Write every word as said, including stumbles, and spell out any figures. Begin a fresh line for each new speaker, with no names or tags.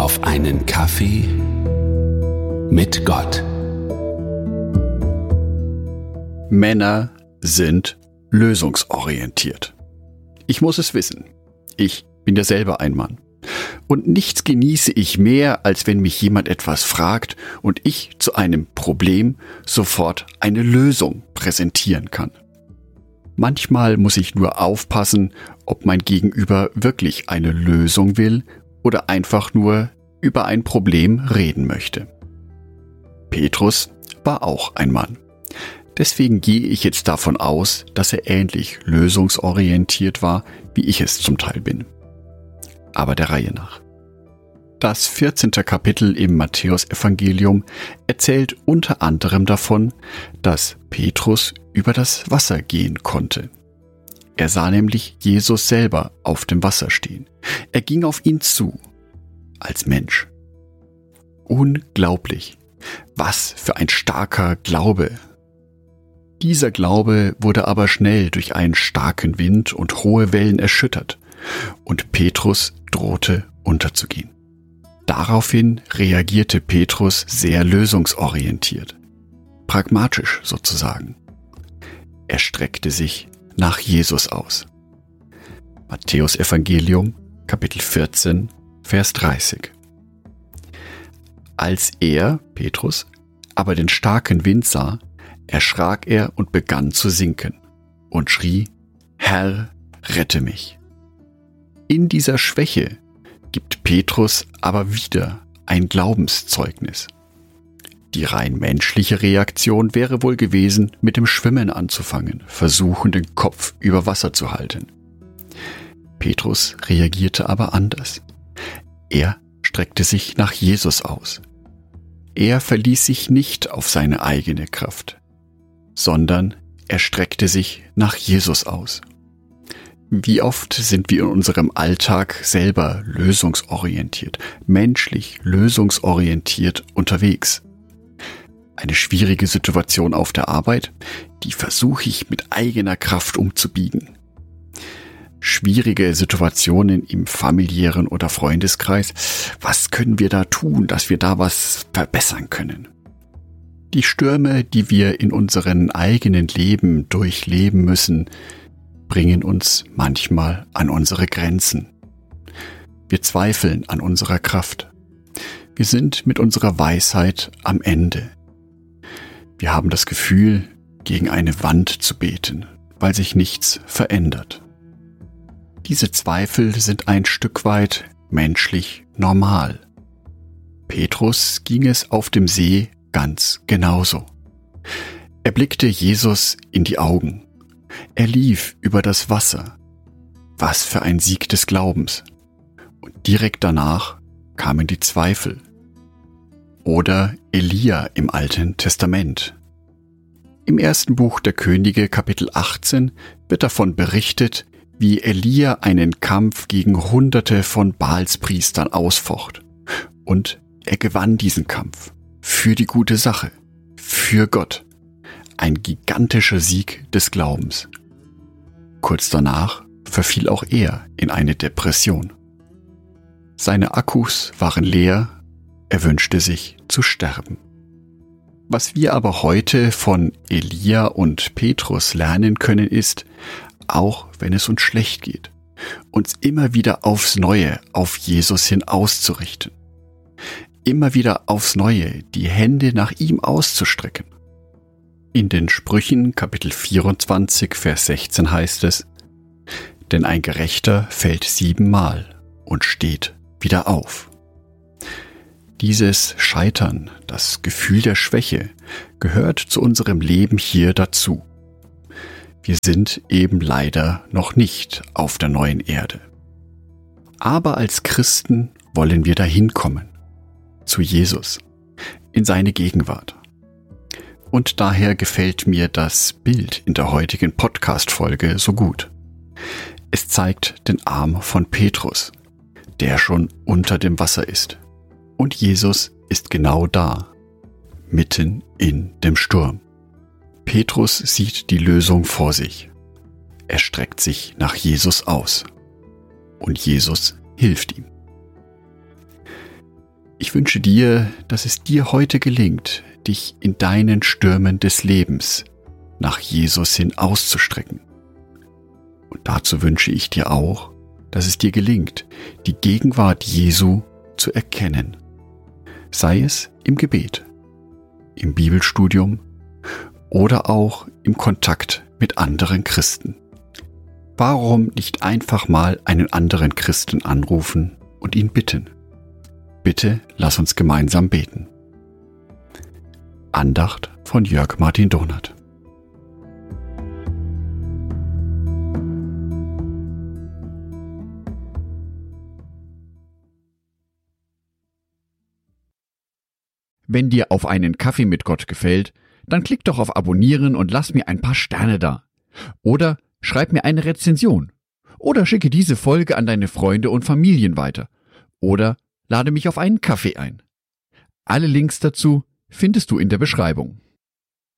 auf einen Kaffee mit Gott.
Männer sind lösungsorientiert. Ich muss es wissen. Ich bin ja selber ein Mann. Und nichts genieße ich mehr, als wenn mich jemand etwas fragt und ich zu einem Problem sofort eine Lösung präsentieren kann. Manchmal muss ich nur aufpassen, ob mein Gegenüber wirklich eine Lösung will oder einfach nur über ein Problem reden möchte. Petrus war auch ein Mann. Deswegen gehe ich jetzt davon aus, dass er ähnlich lösungsorientiert war, wie ich es zum Teil bin. Aber der Reihe nach. Das vierzehnte Kapitel im Matthäusevangelium erzählt unter anderem davon, dass Petrus über das Wasser gehen konnte. Er sah nämlich Jesus selber auf dem Wasser stehen. Er ging auf ihn zu, als Mensch. Unglaublich, was für ein starker Glaube. Dieser Glaube wurde aber schnell durch einen starken Wind und hohe Wellen erschüttert, und Petrus drohte unterzugehen. Daraufhin reagierte Petrus sehr lösungsorientiert, pragmatisch sozusagen. Er streckte sich nach Jesus aus. Matthäusevangelium, Kapitel vierzehn, Vers dreißig. Als er, Petrus, aber den starken Wind sah, erschrak er und begann zu sinken und schrie: Herr, rette mich! In dieser Schwäche gibt Petrus aber wieder ein Glaubenszeugnis. Die rein menschliche Reaktion wäre wohl gewesen, mit dem Schwimmen anzufangen, versuchen, den Kopf über Wasser zu halten. Petrus reagierte aber anders. Er streckte sich nach Jesus aus. Er verließ sich nicht auf seine eigene Kraft, sondern er streckte sich nach Jesus aus. Wie oft sind wir in unserem Alltag selber lösungsorientiert, menschlich lösungsorientiert unterwegs? Eine schwierige Situation auf der Arbeit, die versuche ich mit eigener Kraft umzubiegen. Schwierige Situationen im familiären oder Freundeskreis, was können wir da tun, dass wir da was verbessern können? Die Stürme, die wir in unserem eigenen Leben durchleben müssen, bringen uns manchmal an unsere Grenzen. Wir zweifeln an unserer Kraft. Wir sind mit unserer Weisheit am Ende. Wir haben das Gefühl, gegen eine Wand zu beten, weil sich nichts verändert. Diese Zweifel sind ein Stück weit menschlich normal. Petrus ging es auf dem See ganz genauso. Er blickte Jesus in die Augen. Er lief über das Wasser. Was für ein Sieg des Glaubens. Und direkt danach kamen die Zweifel. Oder Elia im Alten Testament. Im ersten Buch der Könige, Kapitel achtzehn, wird davon berichtet, wie Elia einen Kampf gegen Hunderte von Baalspriestern ausfocht. Und er gewann diesen Kampf. Für die gute Sache. Für Gott. Ein gigantischer Sieg des Glaubens. Kurz danach verfiel auch er in eine Depression. Seine Akkus waren leer, er wünschte sich zu sterben. Was wir aber heute von Elia und Petrus lernen können ist, auch wenn es uns schlecht geht, uns immer wieder aufs Neue auf Jesus hin auszurichten. Immer wieder aufs Neue die Hände nach ihm auszustrecken. In den Sprüchen Kapitel vierundzwanzig, Vers sechzehn heißt es: Denn ein Gerechter fällt siebenmal und steht wieder auf. Dieses Scheitern, das Gefühl der Schwäche, gehört zu unserem Leben hier dazu. Wir sind eben leider noch nicht auf der neuen Erde. Aber als Christen wollen wir dahin kommen, zu Jesus, in seine Gegenwart. Und daher gefällt mir das Bild in der heutigen Podcast-Folge so gut. Es zeigt den Arm von Petrus, der schon unter dem Wasser ist. Und Jesus ist genau da, mitten in dem Sturm. Petrus sieht die Lösung vor sich. Er streckt sich nach Jesus aus. Und Jesus hilft ihm. Ich wünsche dir, dass es dir heute gelingt, dich in deinen Stürmen des Lebens nach Jesus hin auszustrecken. Und dazu wünsche ich dir auch, dass es dir gelingt, die Gegenwart Jesu zu erkennen. Sei es im Gebet, im Bibelstudium oder auch im Kontakt mit anderen Christen. Warum nicht einfach mal einen anderen Christen anrufen und ihn bitten? Bitte lass uns gemeinsam beten. Andacht von Jörg Martin Donath.
Wenn dir Auf einen Kaffee mit Gott gefällt, dann klick doch auf Abonnieren und lass mir ein paar Sterne da. Oder schreib mir eine Rezension. Oder schicke diese Folge an deine Freunde und Familien weiter. Oder lade mich auf einen Kaffee ein. Alle Links dazu findest du in der Beschreibung.